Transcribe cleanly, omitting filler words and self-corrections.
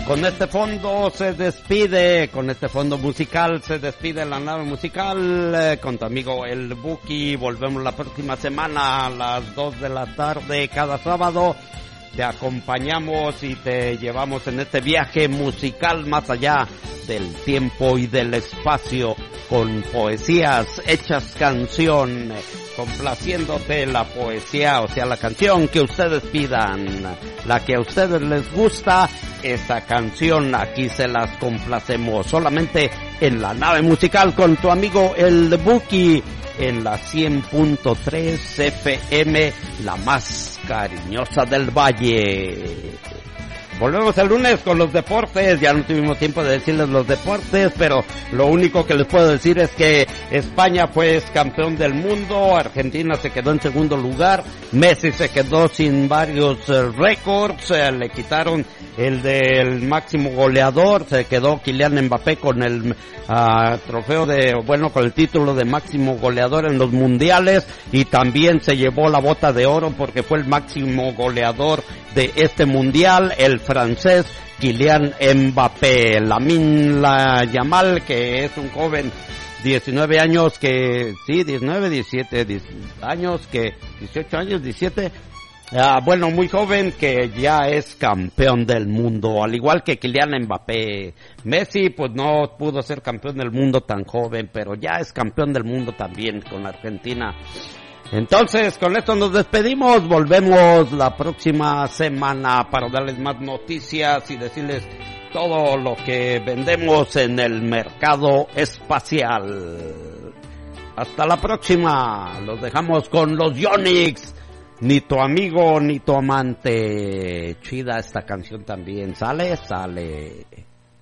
Con este fondo se despide, con este fondo musical se despide la nave musical con tu amigo el Buki. Volvemos la próxima semana a las 2 de la tarde cada sábado. Te acompañamos y te llevamos en este viaje musical más allá del tiempo y del espacio con poesías hechas canción, complaciéndote la poesía, o sea, la canción que ustedes pidan, la que a ustedes les gusta, esa canción aquí se las complacemos solamente en la nave musical con tu amigo el Buki en la 100.3 FM, la más cariñosa del Valle. Volvemos el lunes con los deportes. Ya no tuvimos tiempo de decirles los deportes, pero lo único que les puedo decir es que España fue campeón del mundo, Argentina se quedó en segundo lugar, Messi se quedó sin varios récords, le quitaron el del máximo goleador, se quedó Kylian Mbappé con el trofeo con el título de máximo goleador en los mundiales, y también se llevó la bota de oro porque fue el máximo goleador de este mundial, el francés Kylian Mbappé. Lamine Yamal, que es un joven 19 años que, sí, 19, 17 años, que 18 años, 17, muy joven, que ya es campeón del mundo, al igual que Kylian Mbappé. Messi, pues no pudo ser campeón del mundo tan joven, pero ya es campeón del mundo también con Argentina. Entonces, con esto nos despedimos, volvemos la próxima semana para darles más noticias y decirles todo lo que vendemos en el mercado espacial. Hasta la próxima, los dejamos con los Yonix, ni tu amigo ni tu amante. Chida esta canción también, sale.